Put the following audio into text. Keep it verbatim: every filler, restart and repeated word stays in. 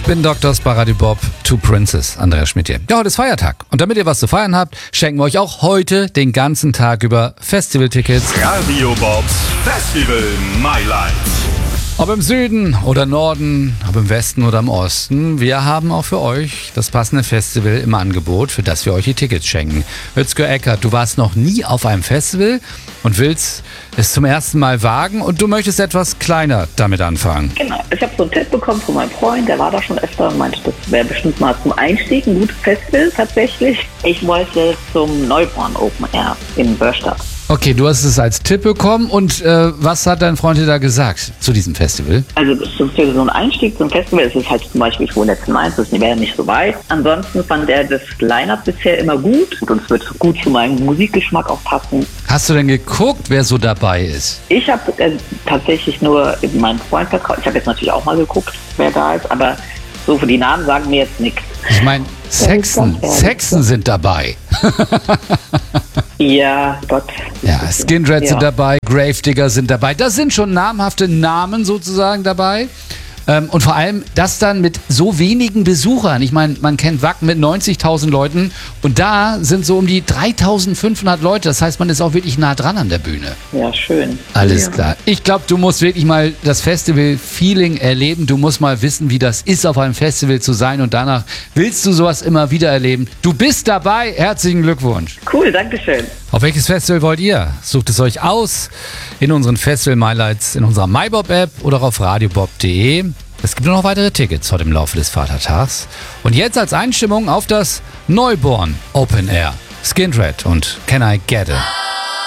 bin Doktor Sparady Bob, Two Princes, Andreas Schmidt hier. Ja, heute ist Feiertag. Und damit ihr was zu feiern habt, schenken wir euch auch heute den ganzen Tag über Festivaltickets. Radio Bobs Festival My Life. Ob im Süden oder Norden, ob im Westen oder im Osten, wir haben auch für euch das passende Festival im Angebot, für das wir euch die Tickets schenken. Özgür Eckert, du warst noch nie auf einem Festival und willst es zum ersten Mal wagen und du möchtest etwas kleiner damit anfangen. Genau, ich habe so einen Tipp bekommen von meinem Freund, der war da schon öfter und meinte, das wäre bestimmt mal zum Einstieg ein gutes Festival tatsächlich. Ich wollte zum Neuborn Open Air in Börstadt. Okay, du hast es als Tipp bekommen und äh, was hat dein Freund dir da gesagt zu diesem Festival? Also das ist für so ein Einstieg zum Festival, es ist halt zum Beispiel, ich wohne jetzt in Mainz, das wäre nicht so weit. Ansonsten fand er das Line-Up bisher immer gut und es wird gut zu meinem Musikgeschmack auch passen. Hast du denn geguckt, wer so dabei ist? Ich habe äh, tatsächlich nur meinen Freund vertraut. Ich habe jetzt natürlich auch mal geguckt, wer da ist, aber so für die Namen sagen mir jetzt nichts. Ich meine, Saxon, Saxon sind dabei. Ja, Gott. Ja, Skindred ja. sind dabei, Gravedigger sind dabei. Das sind schon namhafte Namen sozusagen dabei. Ähm, und vor allem das dann mit so wenigen Besuchern. Ich meine, man kennt Wacken mit neunzigtausend Leuten und da sind so um die dreitausendfünfhundert Leute. Das heißt, man ist auch wirklich nah dran an der Bühne. Ja, schön. Alles ja. klar. Ich glaube, du musst wirklich mal das Festival-Feeling erleben. Du musst mal wissen, wie das ist, auf einem Festival zu sein und danach willst du sowas immer wieder erleben. Du bist dabei. Herzlichen Glückwunsch. Cool, danke schön. Auf welches Festival wollt ihr? Sucht es euch aus in unseren Festival Mylights, in unserer MyBob-App oder auf radiobob punkt de. Es gibt nur noch weitere Tickets heute im Laufe des Vatertags. Und jetzt als Einstimmung auf das Neuborn Open Air. Skindred und Can I Get It?